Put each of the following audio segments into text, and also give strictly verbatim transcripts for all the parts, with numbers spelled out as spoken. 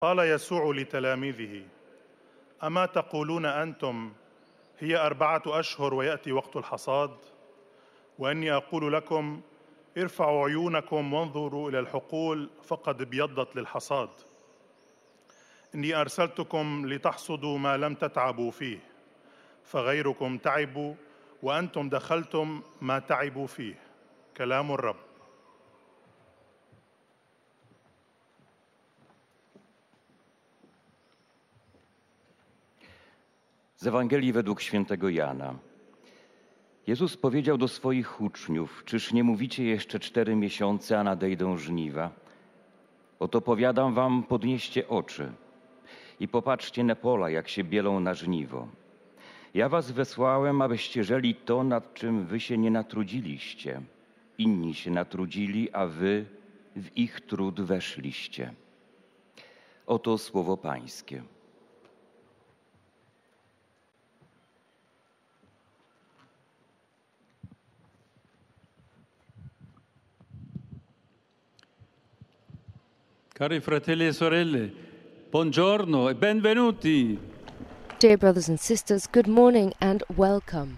قال يسوع لتلاميذه: أما تقولون أنتم هي أربعة أشهر ويأتي وقت الحصاد؟ وإني أقول لكم: ارفعوا عيونكم وانظروا إلى الحقول فقد ابيضت للحصاد. إني أرسلتكم لتحصدوا ما لم تتعبوا فيه، فغيركم تعبوا وأنتم دخلتم ما تعبوا فيه. كلام الرب. Z Ewangelii według świętego Jana. Jezus powiedział do swoich uczniów: czyż nie mówicie jeszcze cztery miesiące, a nadejdą żniwa? Oto powiadam wam, podnieście oczy i popatrzcie na pola, jak się bielą na żniwo. Ja was wysłałem, abyście żeli to, nad czym wy się nie natrudziliście. Inni się natrudzili, a wy w ich trud weszliście. Oto słowo Pańskie. Cari fratelli e sorelle, buongiorno e benvenuti. Dear brothers and sisters, good morning and welcome.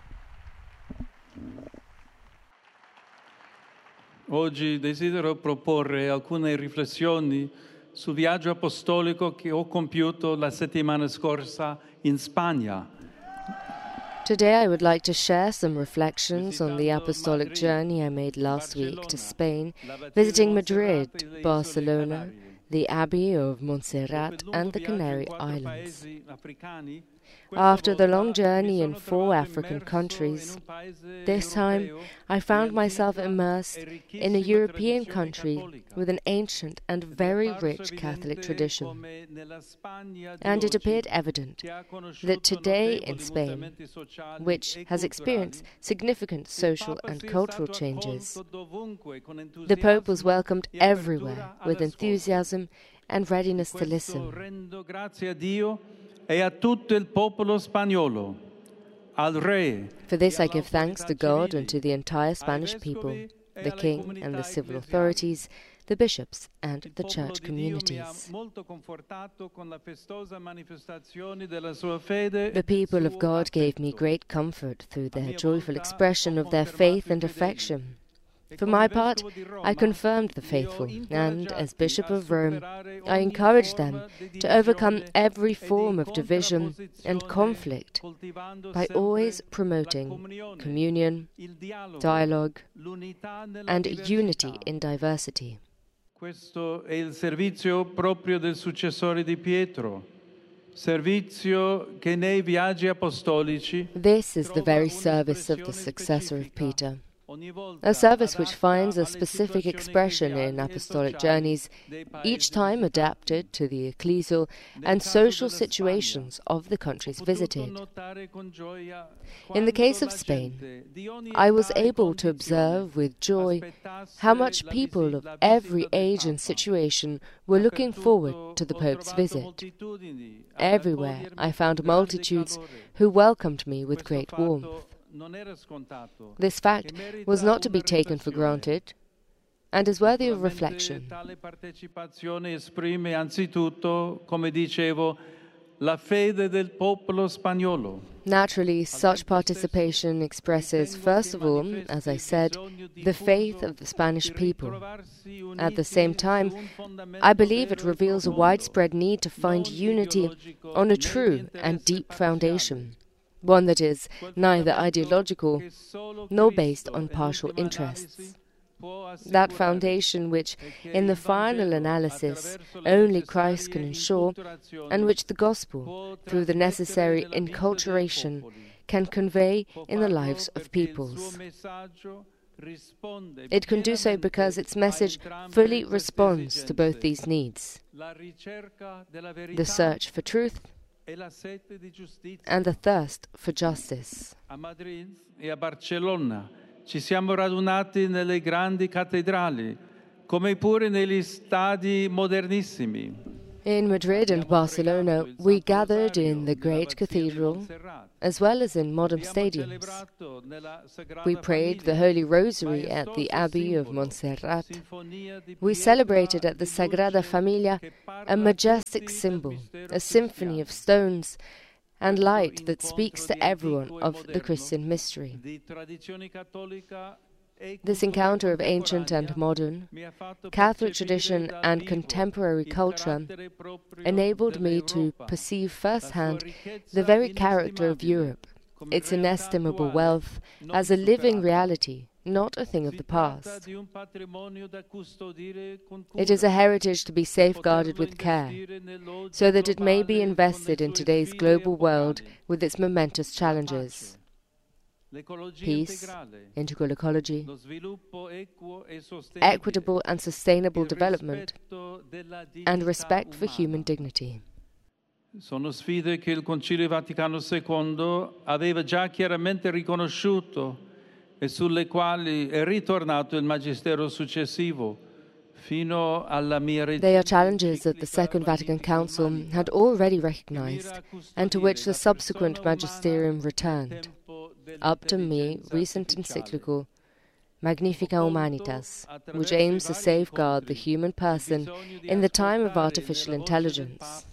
Oggi desidero proporre alcune riflessioni sul viaggio apostolico che ho compiuto la settimana scorsa in Spagna. Today I would like to share some reflections on the apostolic journey I made last week to Spain, visiting Madrid, Barcelona, the Abbey of Montserrat and the Canary Islands. After the long journey in four African countries, this time I found myself immersed in a European country with an ancient and very rich Catholic tradition. And it appeared evident that today in Spain, which has experienced significant social and cultural changes, the Pope was welcomed everywhere with enthusiasm and readiness to listen. E a tutto il popolo spagnolo, al re. For this I give thanks to God and to the entire Spanish people, the king and the civil authorities, the bishops and the church communities. The people of God gave me great comfort through their joyful expression of their faith and affection. For my part, I confirmed the faithful, and as Bishop of Rome, I encouraged them to overcome every form of division and conflict by always promoting communion, dialogue, and unity in diversity. Questo è il servizio proprio del successore di Pietro, servizio che nei viaggi apostolici. This is the very service of the successor of Peter. A service which finds a specific expression in apostolic journeys, each time adapted to the ecclesial and social situations of the countries visited. In the case of Spain, I was able to observe with joy how much people of every age and situation were looking forward to the Pope's visit. Everywhere I found multitudes who welcomed me with great warmth. This fact was not to be taken for granted and is worthy of reflection. Tale partecipazione esprime anzitutto, come dicevo, la fede del popolo spagnolo. Naturally, such participation expresses, first of all, as I said, the faith of the Spanish people. At the same time, I believe it reveals a widespread need to find unity on a true and deep foundation, one that is neither ideological nor based on partial interests. That foundation which, in the final analysis, only Christ can ensure, and which the Gospel, through the necessary enculturation, can convey in the lives of peoples. It can do so because its message fully responds to both these needs: the search for truth and the thirst for justice. A Madrid e a Barcellona ci siamo radunati nelle grandi cattedrali, come pure negli stadi modernissimi. In Madrid and Barcelona, we gathered in the great cathedral, as well as in modern stadiums. We prayed the Holy Rosary at the Abbey of Montserrat. We celebrated at the Sagrada Familia, a majestic symbol, a symphony of stones and light that speaks to everyone of the Christian mystery. This encounter of ancient and modern, Catholic tradition and contemporary culture enabled me to perceive firsthand the very character of Europe, its inestimable wealth, as a living reality, not a thing of the past. It is a heritage to be safeguarded with care, so that it may be invested in today's global world with its momentous challenges. Peace, integral ecology, equitable and sustainable development, and respect for human dignity. Sono sfide che il Concilio Vaticano secondo aveva già chiaramente riconosciuto e sulle quali è ritornato il magistero successivo fino alla mia redenzione. They are challenges that the Second Vatican Council had already recognized and to which the subsequent magisterium returned. Up to me, recent encyclical Magnifica Humanitas, which aims to safeguard the human person in the time of artificial intelligence.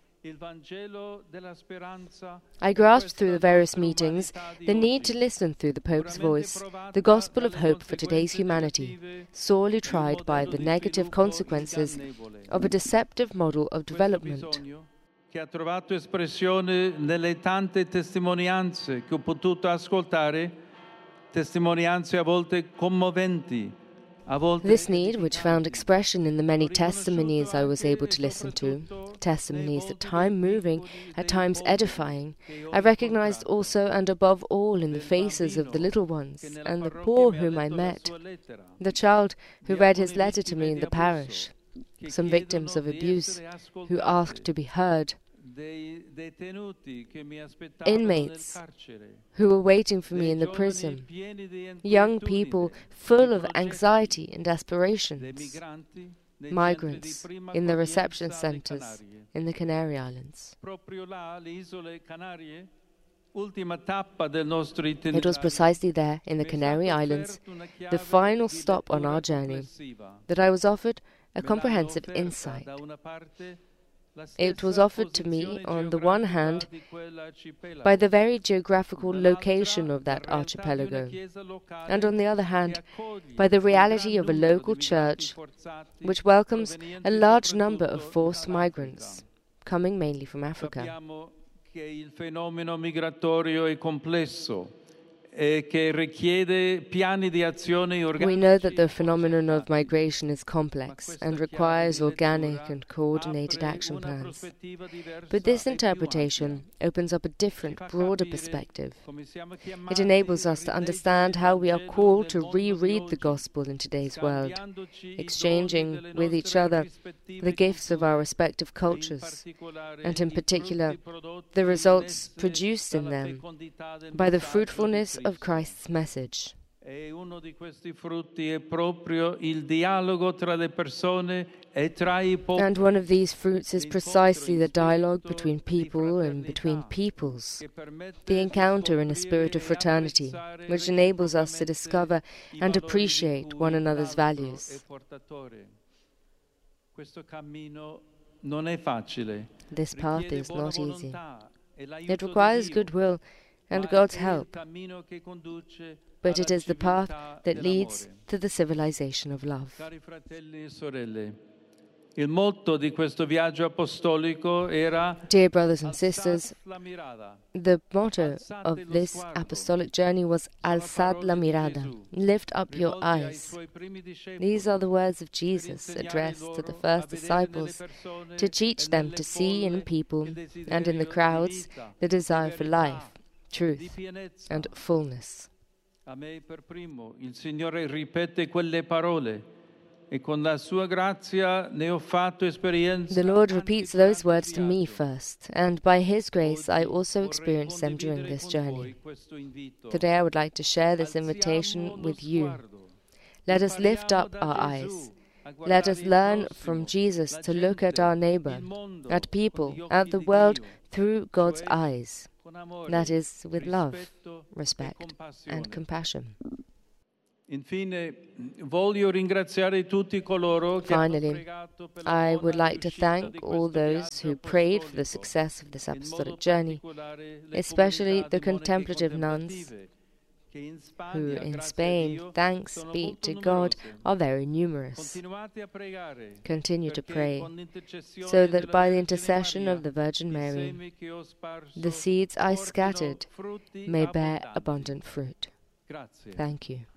I grasped through the various meetings the need to listen through the Pope's voice, the gospel of hope for today's humanity, sorely tried by the negative consequences of a deceptive model of development. Che ha trovato espressione nelle tante testimonianze che ho potuto ascoltare, testimonianze a volte commoventi. This need, which found expression in the many testimonies I was able to listen to, testimonies at times moving, at times edifying, I recognized also and above all in the faces of the little ones and the poor whom I met, the child who read his letter to me in the parish, some victims of abuse who asked to be heard, inmates who were waiting for me in the prison, young people full of anxiety and aspirations, migrants in the reception centers in the Canary Islands. It was precisely there, in the Canary Islands, the final stop on our journey, that I was offered a comprehensive insight. It was offered to me, on the one hand, by the very geographical location of that archipelago, and on the other hand, by the reality of a local church which welcomes a large number of forced migrants, coming mainly from Africa. We know that the phenomenon of migration is complex and requires organic and coordinated action plans. But this interpretation opens up a different, broader perspective. It enables us to understand how we are called to reread the Gospel in today's world, exchanging with each other the gifts of our respective cultures, and in particular, the results produced in them by the fruitfulness of Christ's message. And one of these fruits is precisely the dialogue between people and between peoples, the encounter in a spirit of fraternity, which enables us to discover and appreciate one another's values. This path is not easy. It requires goodwill and God's help, but it is the path that leads to the civilization of love. Dear brothers and sisters, the motto of this apostolic journey was Alzad la mirada, lift up your eyes. These are the words of Jesus addressed to the first disciples to teach them to see in people and in the crowds the desire for life, truth, and fullness. The Lord repeats those words to me first, and by His grace I also experienced them during this journey. Today I would like to share this invitation with you. Let us lift up our eyes. Let us learn from Jesus to look at our neighbor, at people, at the world through God's eyes. That is, with love, respect, and compassion. Finally, I would like to thank all those who prayed for the success of this apostolic journey, especially the contemplative nuns, who in Spain, thanks be to God, are very numerous. Continue to pray, so that by the intercession of the Virgin Mary, the seeds I scattered may bear abundant fruit. Thank you.